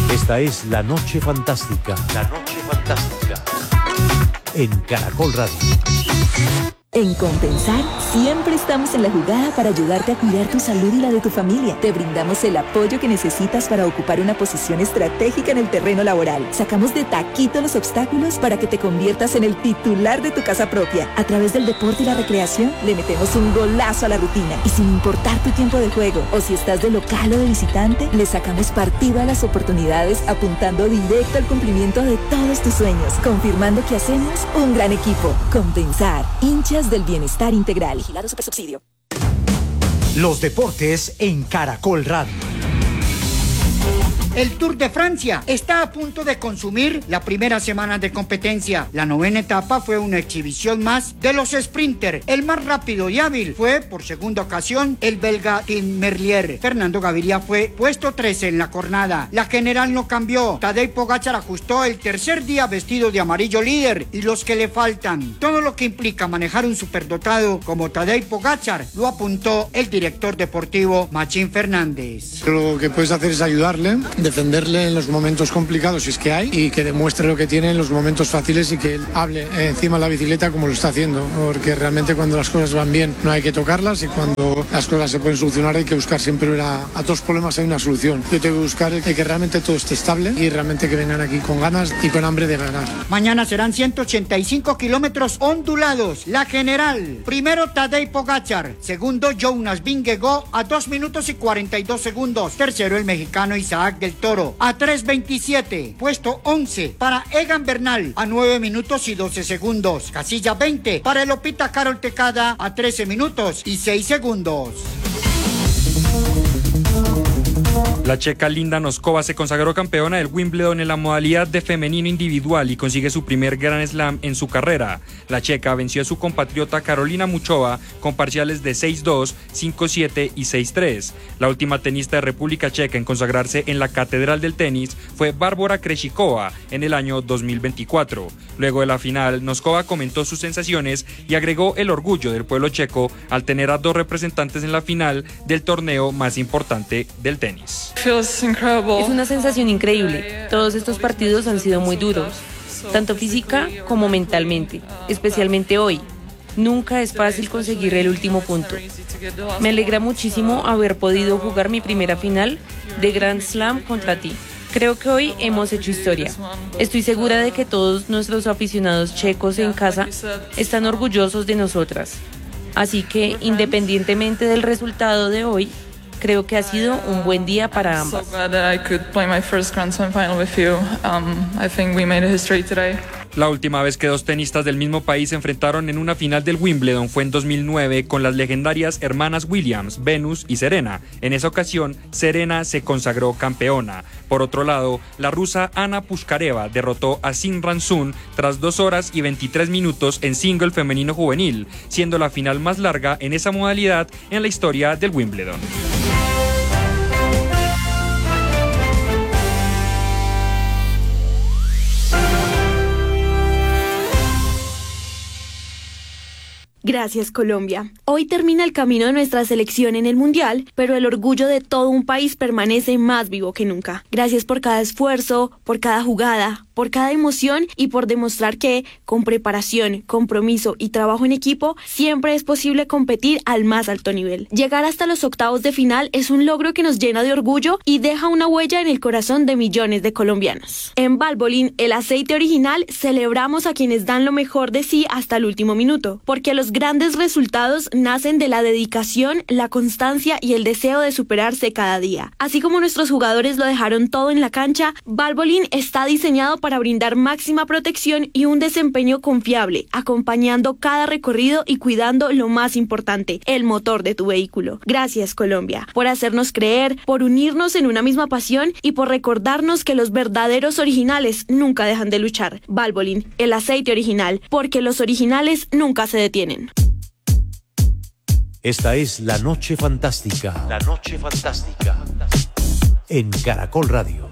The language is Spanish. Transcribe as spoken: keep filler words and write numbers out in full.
Esta es La Noche Fantástica. La Noche Fantástica. En Caracol Radio. En Compensar, siempre estamos en la jugada para ayudarte a cuidar tu salud y la de tu familia. Te brindamos el apoyo que necesitas para ocupar una posición estratégica en el terreno laboral. Sacamos de taquito los obstáculos para que te conviertas en el titular de tu casa propia. A través del deporte y la recreación, le metemos un golazo a la rutina. Y sin importar tu tiempo de juego, o si estás de local o de visitante, le sacamos partido a las oportunidades, apuntando directo al cumplimiento de todos tus sueños, confirmando que hacemos un gran equipo. Compensar, hinchas del bienestar integral. Vigilado Supersubsidio. Los deportes en Caracol Radio. El Tour de Francia está a punto de consumir la primera semana de competencia. La novena etapa fue una exhibición más de los sprinters. El más rápido y hábil fue, por segunda ocasión, el belga Tim Merlier. Fernando Gaviria fue puesto trece en la jornada. La general no cambió. Tadej Pogačar ajustó el tercer día vestido de amarillo líder y los que le faltan. Todo lo que implica manejar un superdotado como Tadej Pogačar lo apuntó el director deportivo Machín Fernández. Lo que puedes hacer es ayudarle, defenderle en los momentos complicados si es que hay, y que demuestre lo que tiene en los momentos fáciles y que él hable encima de la bicicleta como lo está haciendo, porque realmente cuando las cosas van bien no hay que tocarlas, y cuando las cosas se pueden solucionar hay que buscar siempre una, a todos problemas hay una solución. Yo tengo que buscar el que realmente todo esté estable y realmente que vengan aquí con ganas y con hambre de ganar. Mañana serán ciento ochenta y cinco kilómetros ondulados. La general, primero Tadej Pogačar, segundo Jonas Vingegaard a dos minutos y cuarenta y dos segundos, tercero el mexicano Isaac del Toro a tres veintisiete, puesto once para Egan Bernal a nueve minutos y doce segundos, casilla veinte para el Opita Carol Tecada a trece minutos y seis segundos. La checa Linda Noskova se consagró campeona del Wimbledon en la modalidad de femenino individual y consigue su primer Grand Slam en su carrera. La checa venció a su compatriota Karolina Muchova con parciales de seis dos, cinco siete y seis tres. La última tenista de República Checa en consagrarse en la catedral del tenis fue Bárbara Krejcikova en el año dos mil veinticuatro. Luego de la final, Noskova comentó sus sensaciones y agregó el orgullo del pueblo checo al tener a dos representantes en la final del torneo más importante del tenis. Es una sensación increíble. Todos estos partidos han sido muy duros, tanto física como mentalmente, especialmente hoy. Nunca es fácil conseguir el último punto. Me alegra muchísimo haber podido jugar mi primera final de Grand Slam contra ti. Creo que hoy hemos hecho historia. Estoy segura de que todos nuestros aficionados checos en casa están orgullosos de nosotras. Así que, independientemente del resultado de hoy, creo que ha sido un buen día para ambas. La última vez que dos tenistas del mismo país se enfrentaron en una final del Wimbledon fue en dos mil nueve con las legendarias hermanas Williams, Venus y Serena. En esa ocasión, Serena se consagró campeona. Por otro lado, la rusa Ana Pushkareva derrotó a Simran Sun tras dos horas y veintitrés minutos en single femenino juvenil, siendo la final más larga en esa modalidad en la historia del Wimbledon. Gracias, Colombia. Hoy termina el camino de nuestra selección en el Mundial, pero el orgullo de todo un país permanece más vivo que nunca. Gracias por cada esfuerzo, por cada jugada, por cada emoción y por demostrar que, con preparación, compromiso y trabajo en equipo, siempre es posible competir al más alto nivel. Llegar hasta los octavos de final es un logro que nos llena de orgullo y deja una huella en el corazón de millones de colombianos. En Valvoline, el aceite original, celebramos a quienes dan lo mejor de sí hasta el último minuto, porque los grandes resultados nacen de la dedicación, la constancia y el deseo de superarse cada día. Así como nuestros jugadores lo dejaron todo en la cancha, Valvoline está diseñado para brindar máxima protección y un desempeño confiable, acompañando cada recorrido y cuidando lo más importante, el motor de tu vehículo. Gracias, Colombia, por hacernos creer, por unirnos en una misma pasión y por recordarnos que los verdaderos originales nunca dejan de luchar. Valvoline, el aceite original, porque los originales nunca se detienen. Esta es La Noche Fantástica. La Noche Fantástica. En Caracol Radio.